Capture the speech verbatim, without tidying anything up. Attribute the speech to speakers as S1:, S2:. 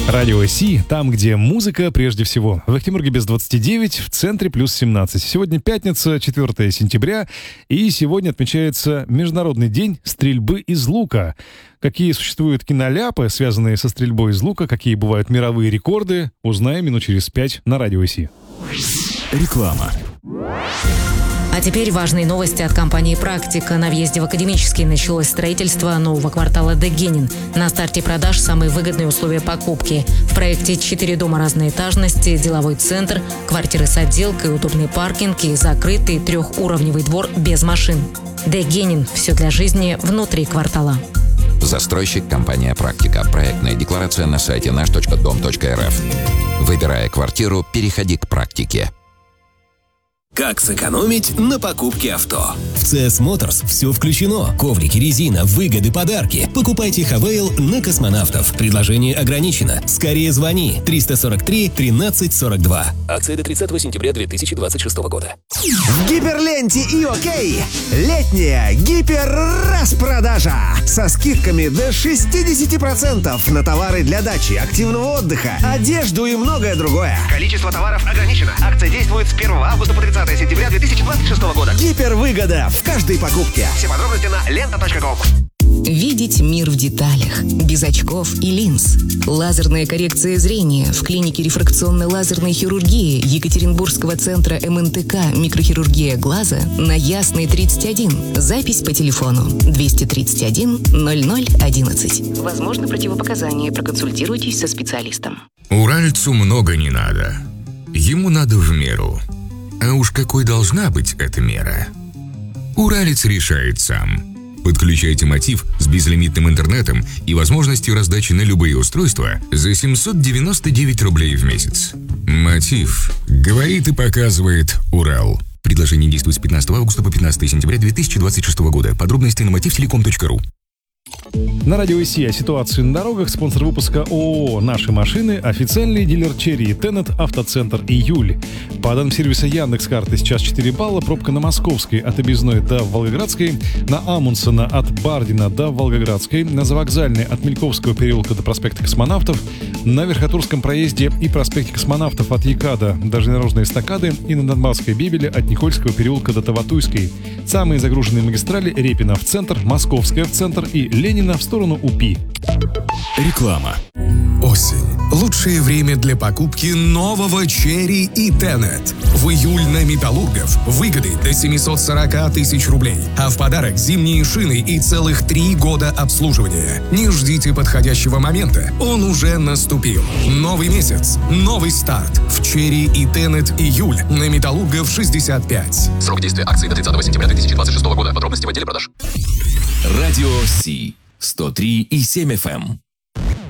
S1: Радио Си, там, где музыка прежде всего. В Ахтемурге без двадцати девять, в центре плюс семнадцать. Сегодня пятница, четвёртого сентября, и сегодня отмечается Международный день стрельбы из лука. Какие существуют киноляпы, связанные со стрельбой из лука, какие бывают мировые рекорды, узнаем минут через пять на Радио Си.
S2: Реклама.
S3: А теперь важные новости от компании «Практика». На въезде в Академический началось строительство нового квартала Дегенин. На старте продаж самые выгодные условия покупки. В проекте четыре дома разной этажности, деловой центр, квартиры с отделкой, удобный паркинг и закрытый трехуровневый двор без машин. Дегенин. Все для жизни внутри квартала.
S4: Застройщик компания «Практика». Проектная декларация на сайте наш точка дом точка эр эф. Выбирая квартиру, переходи к «Практике».
S5: Как сэкономить на покупке авто?
S6: В си эс Motors все включено. Коврики, резина, выгоды, подарки. Покупайте Хавейл на космонавтов. Предложение ограничено. Скорее звони. триста сорок три тринадцать сорок два.
S5: Акция до тридцатого сентября две тысячи двадцать шестого года.
S7: В Гиперленте и ОК летняя гиперраспродажа со скидками до шестьдесят процентов на товары для дачи, активного отдыха, одежду и многое другое.
S8: Количество товаров ограничено. Акция действует с первого августа по тридцатого сентября две тысячи двадцать шестого года.
S7: Гипервыгода в каждой покупке.
S8: Все подробности на лента точка ком.
S9: Видеть мир в деталях, без очков и линз. Лазерная коррекция зрения в клинике рефракционной лазерной хирургии Екатеринбургского центра эм эн тэ ка «Микрохирургия глаза» на Ясной тридцать один. Запись по телефону двести тридцать один ноль ноль одиннадцать. Возможно, противопоказания. Проконсультируйтесь со специалистом.
S2: Уральцу много не надо. Ему надо в меру. А уж какой должна быть эта мера? Уралец решает сам. Подключайте Мотив с безлимитным интернетом и возможностью раздачи на любые устройства за семьсот девяносто девять рублей в месяц. Мотив. Говорит и показывает Урал. Предложение действует с пятнадцатого августа по пятнадцатого сентября две тысячи двадцать шестого года. Подробности на мотив телеком точка ру.
S1: На Радио Си о ситуации на дорогах. Спонсор выпуска ООО «Наши машины», официальный дилер Черри и Теннет, автоцентр «Июль». По данным сервиса Яндекс.Карты, сейчас четыре балла, пробка на Московской от Объездной до Волгоградской, на Амундсена от Бардина до Волгоградской, на Завокзальной от Мельковского переулка до проспекта Космонавтов, на Верхотурском проезде и проспекте Космонавтов от Якада до железнодорожной эстакады и на Донбасской Бибеле от Никольского переулка до Таватуйской. Самые загруженные магистрали: Репина в центр, Московская в центр и Ленина в сторону УПИ.
S2: Реклама. Осень. Лучшее время для покупки нового Черри и Теннет. В июль на Металлургов выгоды до семьсот сорок тысяч рублей. А в подарок зимние шины и целых три года обслуживания. Не ждите подходящего момента. Он уже наступил. Новый месяц. Новый старт. В Черри и Теннет июль на Металлургов шестьдесят пять.
S5: Срок действия акции до тридцатого сентября две тысячи двадцать шестого года. Подробности в отделе продаж.
S6: Радио Си. сто три и семь эф эм.